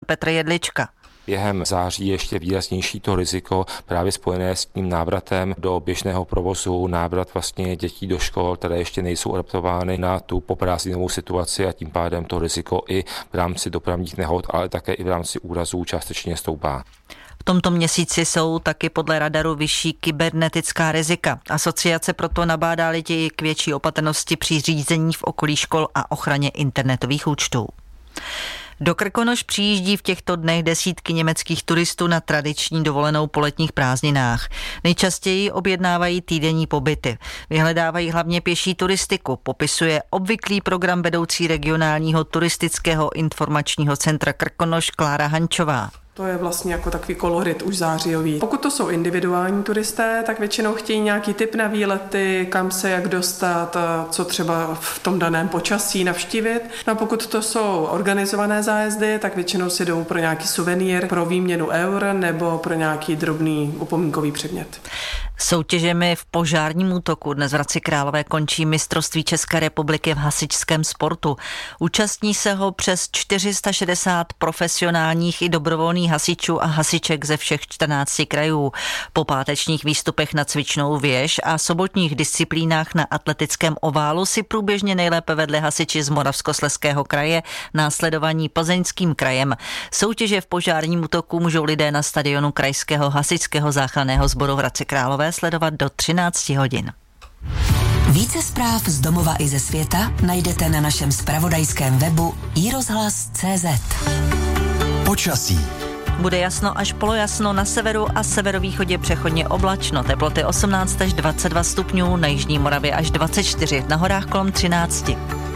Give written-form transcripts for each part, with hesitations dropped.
Petr Jedlička. Během září ještě výraznější to riziko právě spojené s tím návratem do běžného provozu, návrat vlastně dětí do škol, které ještě nejsou adaptovány na tu poprázdninovou situaci a tím pádem to riziko i v rámci dopravních nehod, ale také i v rámci úrazů částečně stoupá. V tomto měsíci jsou taky podle radaru vyšší kybernetická rizika. Asociace proto nabádá lidi k větší opatrnosti při řízení v okolí škol a ochraně internetových účtů. Do Krkonoš přijíždí v těchto dnech desítky německých turistů na tradiční dovolenou po letních prázdninách. Nejčastěji objednávají týdenní pobyty. Vyhledávají hlavně pěší turistiku, popisuje obvyklý program vedoucí regionálního turistického informačního centra Krkonoš Klára Hančová. To je vlastně jako takový kolorit už zářijový. Pokud to jsou individuální turisté, tak většinou chtějí nějaký tip na výlety, kam se jak dostat, co třeba v tom daném počasí navštívit. No a pokud to jsou organizované zájezdy, tak většinou si jdou pro nějaký suvenýr, pro výměnu eur nebo pro nějaký drobný upomínkový předmět. Soutěžemi v požárním útoku dnes v Hradci Králové končí mistrovství České republiky v hasičském sportu. Účastní se ho přes 460 profesionálních i dobrovolných hasičů a hasiček ze všech 14 krajů. Po pátečních výstupech na cvičnou věž a sobotních disciplínách na atletickém oválu si průběžně nejlépe vedli hasiči z Moravskoslezského kraje, následovaní Plzeňským krajem. Soutěže v požárním útoku můžou lidé na stadionu Krajského hasičského záchranného sboru v Hradci Králové sledovat do 13 hodin. Více zpráv z domova i ze světa najdete na našem zpravodajském webu iRozhlas.cz. Počasí. Bude jasno až polojasno, na severu a severovýchodě přechodně oblačno. Teploty 18 až 22 stupňů, na jižní Moravě až 24, na horách kolem 13.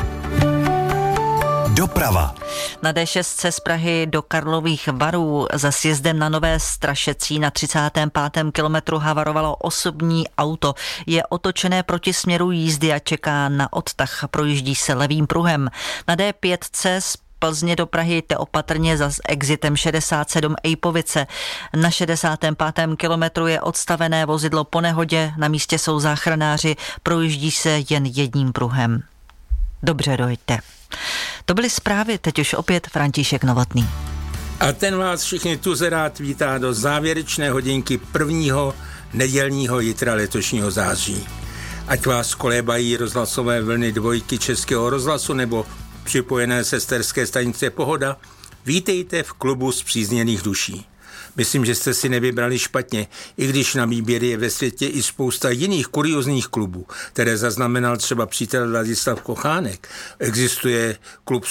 Doprava. Na D6 z Prahy do Karlových Varů za sjezdem na Nové Strašecí na 35. kilometru havarovalo osobní auto. Je otočené proti směru jízdy a čeká na odtah. Projíždí se levým pruhem. Na D5 z Plzně do Prahy jděte opatrně za exitem 67 Ejpovice. Na 65. kilometru je odstavené vozidlo po nehodě, na místě jsou záchranáři, projíždí se jen jedním pruhem. Dobře dojďte. To byly zprávy, teď už opět František Novotný. A ten vás všichni tuze rád vítá do závěrečné hodinky prvního nedělního jitra letošního září. Ať vás kolébají rozhlasové vlny dvojky Českého rozhlasu nebo připojené sesterské stanice Pohoda, vítejte v klubu spřízněných duší. Myslím, že jste si nevybrali špatně, i když na výběr je ve světě i spousta jiných kuriozních klubů, které zaznamenal třeba přítel Vladislav Kochánek. Existuje klub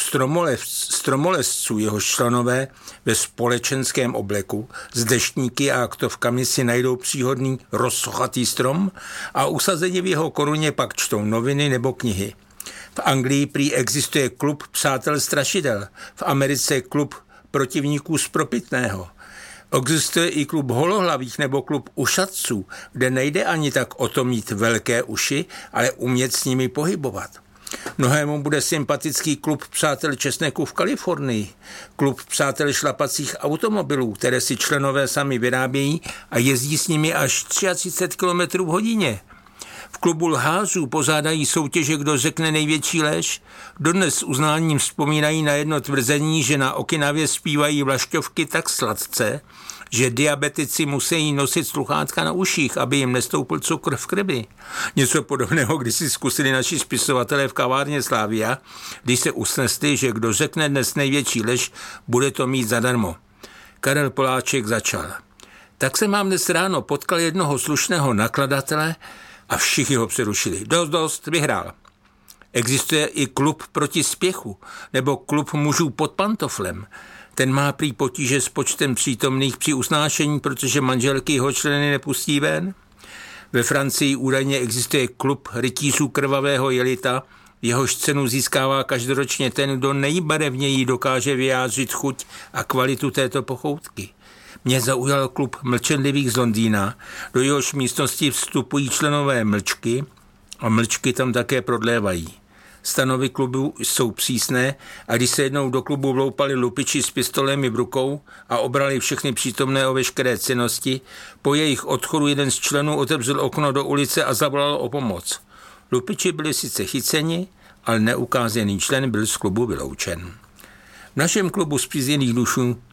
stromolezců, jehož členové ve společenském obleku s deštníky a aktovkami si najdou příhodný rozsochatý strom a usazení v jeho koruně pak čtou noviny nebo knihy. V Anglii prý existuje klub přátel strašidel, v Americe klub protivníků spropitného. Existuje i klub holohlavých nebo klub ušatců, kde nejde ani tak o to mít velké uši, ale umět s nimi pohybovat. Mnohému bude sympatický klub přátel česneku v Kalifornii, klub přátel šlapacích automobilů, které si členové sami vyrábějí a jezdí s nimi až 33 km v hodině. V klubu lhářů pořádají soutěže, kdo řekne největší lež. Dodnes s uznáním vzpomínají na jedno tvrzení, že na Okinavě zpívají vlašťovky tak sladce, že diabetici musí nosit sluchátka na uších, aby jim nestoupil cukr v krvi. Něco podobného když si zkusili naši spisovatelé v kavárně Slavia, když se usnesli, že kdo řekne dnes největší lež, bude to mít zadarmo. Karel Poláček začal. Tak jsem mám dnes ráno potkal jednoho slušného nakladatele a všichni ho přerušili. Dost, vyhrál. Existuje i klub proti spěchu, nebo klub mužů pod pantoflem. Ten má prý potíže s počtem přítomných při usnášení, protože manželky jeho členy nepustí ven. Ve Francii údajně existuje klub rytířů krvavého jelita, jehož cenu získává každoročně ten, kdo nejbarevněji dokáže vyjádřit chuť a kvalitu této pochoutky. Mě zaujal klub mlčenlivých z Londýna, do jehož místnosti vstupují členové mlčky a mlčky tam také prodlévají. Stanovy klubu jsou přísné a když se jednou do klubu vloupali lupiči s pistolemi v rukou a obrali všechny přítomné o veškeré cennosti, po jejich odchodu jeden z členů otevřel okno do ulice a zavolal o pomoc. Lupiči byli sice chyceni, ale neukázaný člen byl z klubu vyloučen. V našem klubu spřízněných dušů